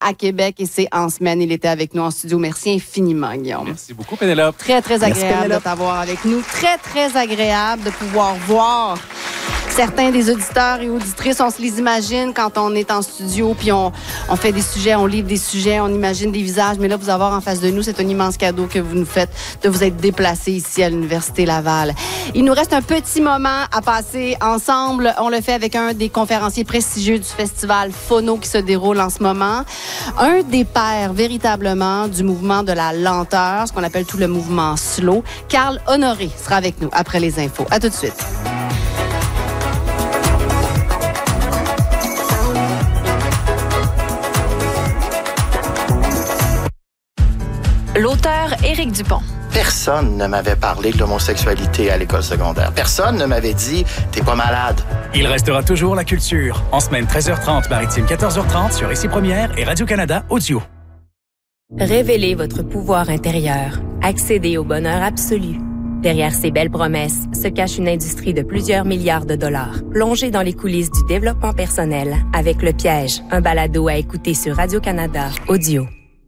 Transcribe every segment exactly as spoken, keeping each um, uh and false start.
à Québec et c'est en semaine. Il était avec nous en studio. Merci infiniment, Guillaume. Merci beaucoup, Pénélope. Très, très agréable Merci, de t'avoir avec nous. Très, très agréable de pouvoir voir certains des auditeurs et auditrices. On se les imagine quand on est en studio, puis on, on fait des sujets, on livre des sujets, on imagine des visages. Mais là, vous avoir en face de nous, c'est un immense cadeau que vous nous faites de vous être déplacés ici à l'Université Laval. Il nous reste un petit moment à passer ensemble. On le fait avec un des conférenciers prestigieux du festival Phono qui se déroule en ce moment. Un des pères, véritablement, du mouvement de la lenteur, ce qu'on appelle tout le mouvement slow. Carl Honoré sera avec nous après les infos. À tout de suite. L'auteur Éric Dupont. Personne ne m'avait parlé de l'homosexualité à l'école secondaire. Personne ne m'avait dit « t'es pas malade ». Il restera toujours la culture. En semaine treize heures trente, maritime quatorze heures trente sur Ici Première et Radio-Canada Audio. Révélez votre pouvoir intérieur. Accédez au bonheur absolu. Derrière ces belles promesses se cache une industrie de plusieurs milliards de dollars. Plongez dans les coulisses du développement personnel avec Le Piège, un balado à écouter sur Radio-Canada Audio.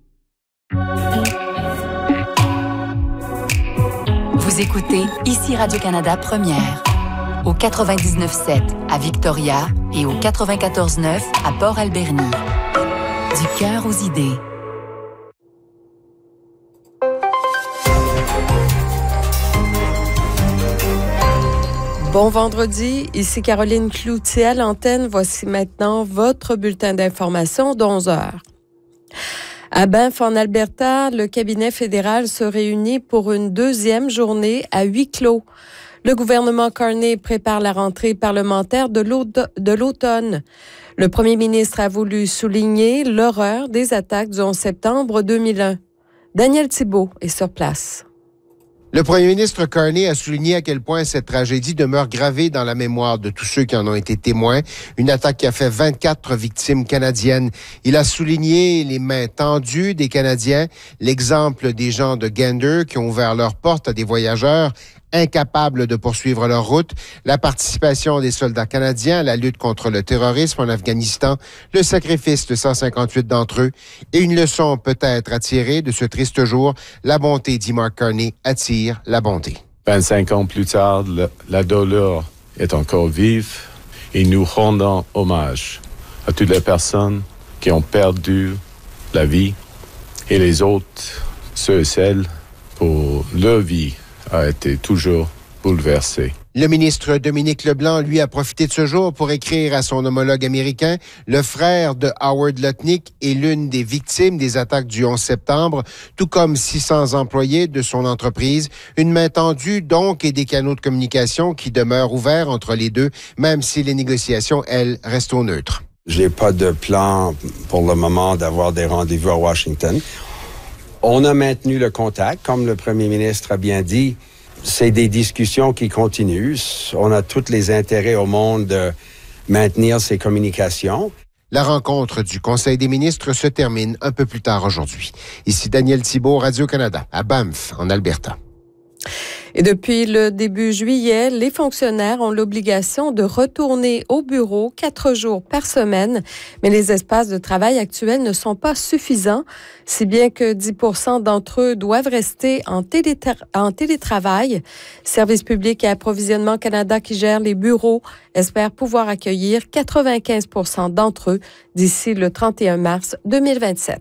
Vous écoutez Ici Radio-Canada Première, au quatre-vingt-dix-neuf sept à Victoria et au quatre-vingt-quatorze neuf à Port-Alberni. Du cœur aux idées. Bon vendredi, ici Caroline Cloutier à l'antenne. Voici maintenant votre bulletin d'information d'onze heures. À Banff, en Alberta, le cabinet fédéral se réunit pour une deuxième journée à huis clos. Le gouvernement Carney prépare la rentrée parlementaire de l'automne. Le premier ministre a voulu souligner l'horreur des attaques du onze septembre deux mille un. Daniel Thibault est sur place. Le premier ministre Carney a souligné à quel point cette tragédie demeure gravée dans la mémoire de tous ceux qui en ont été témoins. Une attaque qui a fait vingt-quatre victimes canadiennes. Il a souligné les mains tendues des Canadiens, l'exemple des gens de Gander qui ont ouvert leurs portes à des voyageurs incapables de poursuivre leur route, la participation des soldats canadiens à la lutte contre le terrorisme en Afghanistan, le sacrifice de cent cinquante-huit d'entre eux et une leçon peut-être à tirer de ce triste jour, la bonté, dit Mark Carney, attire la bonté. vingt-cinq ans plus tard, le, la douleur est encore vive et nous rendons hommage à toutes les personnes qui ont perdu la vie et les autres, ceux et celles, pour leur vie a été toujours bouleversé. Le ministre Dominique Leblanc, lui, a profité de ce jour pour écrire à son homologue américain. Le frère de Howard Lutnick est l'une des victimes des attaques du onze septembre, tout comme six cents employés de son entreprise. Une main tendue, donc, et des canaux de communication qui demeurent ouverts entre les deux, même si les négociations, elles, restent au neutre. J'ai pas de plan pour le moment d'avoir des rendez-vous à Washington. On a maintenu le contact, comme le premier ministre a bien dit. C'est des discussions qui continuent. On a tous les intérêts au monde de maintenir ces communications. La rencontre du Conseil des ministres se termine un peu plus tard aujourd'hui. Ici Daniel Thibault, Radio-Canada, à Banff, en Alberta. Et depuis le début juillet, les fonctionnaires ont l'obligation de retourner au bureau quatre jours par semaine, mais les espaces de travail actuels ne sont pas suffisants, si bien que dix pour cent d'entre eux doivent rester en, télétra- en télétravail. Service public et Approvisionnement Canada, qui gère les bureaux, espère pouvoir accueillir quatre-vingt-quinze pour cent d'entre eux d'ici le trente et un mars deux mille vingt-sept.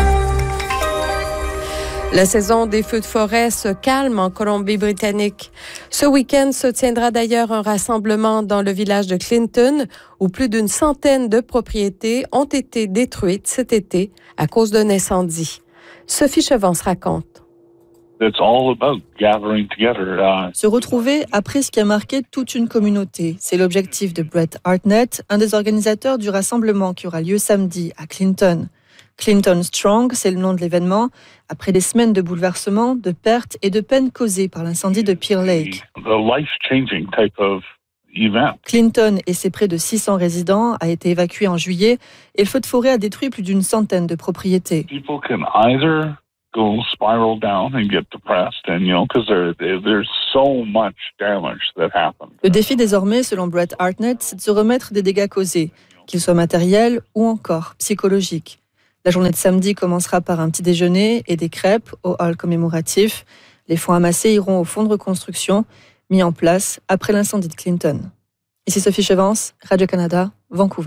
La saison des feux de forêt se calme en Colombie-Britannique. Ce week-end se tiendra d'ailleurs un rassemblement dans le village de Clinton où plus d'une centaine de propriétés ont été détruites cet été à cause d'un incendie. Sophie Chevance raconte. It's all about gathering together. Uh... Se retrouver après ce qui a marqué toute une communauté. C'est l'objectif de Brett Hartnett, un des organisateurs du rassemblement qui aura lieu samedi à Clinton. Clinton Strong, c'est le nom de l'événement, après des semaines de bouleversements, de pertes et de peines causées par l'incendie de Pearl Lake. Clinton et ses près de six cents résidents a été évacué en juillet et le feu de forêt a détruit plus d'une centaine de propriétés. Go spiral down and get depressed, and you know, because there, there's so much damage that happens. Le défi désormais, selon Brett Hartnett, c'est de se remettre des dégâts causés, qu'ils soient matériels ou encore psychologiques. La journée de samedi commencera par un petit déjeuner et des crêpes au hall commémoratif. Les fonds amassés iront au fonds de reconstruction mis en place après l'incendie de Clinton. Ici Sophie Chevance, Radio-Canada, Vancouver.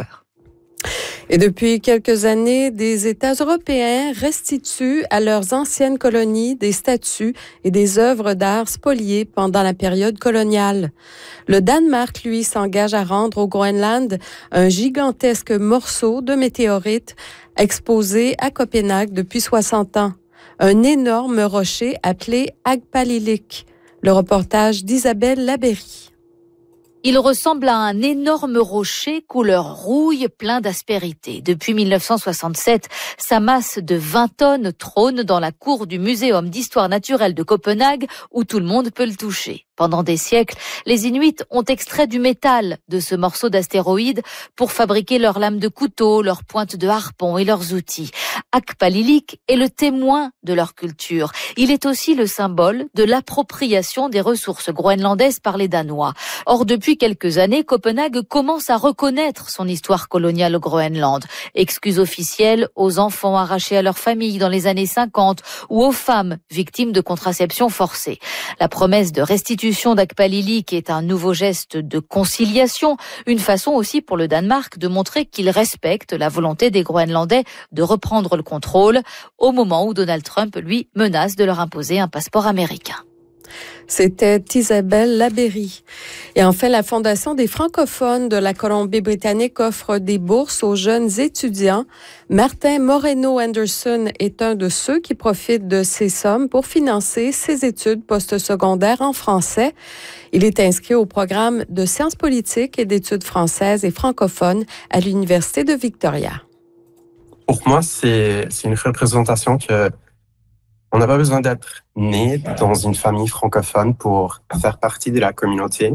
Et depuis quelques années, des États européens restituent à leurs anciennes colonies des statues et des œuvres d'art spoliées pendant la période coloniale. Le Danemark, lui, s'engage à rendre au Groenland un gigantesque morceau de météorite exposé à Copenhague depuis soixante ans. Un énorme rocher appelé Agpalilik. Le reportage d'Isabelle Labéry. Il ressemble à un énorme rocher couleur rouille plein d'aspérité. Depuis mille neuf cent soixante-sept, sa masse de vingt tonnes trône dans la cour du Muséum d'histoire naturelle de Copenhague où tout le monde peut le toucher. Pendant des siècles, les Inuits ont extrait du métal de ce morceau d'astéroïde pour fabriquer leurs lames de couteau, leurs pointes de harpon et leurs outils. Agpalilik est le témoin de leur culture. Il est aussi le symbole de l'appropriation des ressources groenlandaises par les Danois. Or, depuis quelques années, Copenhague commence à reconnaître son histoire coloniale au Groenland. Excuse officielle aux enfants arrachés à leur famille dans les années cinquante ou aux femmes victimes de contraception forcée. La promesse de restitution d'Agpalilik est un nouveau geste de conciliation, une façon aussi pour le Danemark de montrer qu'il respecte la volonté des Groenlandais de reprendre le contrôle au moment où Donald Trump, lui, menace de leur imposer un passeport américain. C'était Isabelle Labéry. Et enfin, la Fondation des francophones de la Colombie-Britannique offre des bourses aux jeunes étudiants. Martin Moreno-Anderson est un de ceux qui profitent de ces sommes pour financer ses études postsecondaires en français. Il est inscrit au programme de sciences politiques et d'études françaises et francophones à l'Université de Victoria. Pour moi, c'est, c'est une représentation que on n'a pas besoin d'être né dans une famille francophone pour faire partie de la communauté.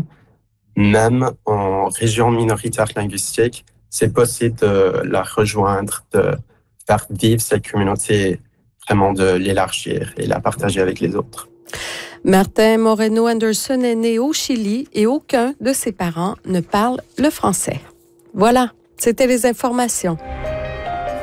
Même en région minoritaire linguistique, c'est possible de la rejoindre, de faire vivre cette communauté, vraiment de l'élargir et la partager avec les autres. Martin Moreno-Anderson est né au Chili et aucun de ses parents ne parle le français. Voilà, c'était les informations.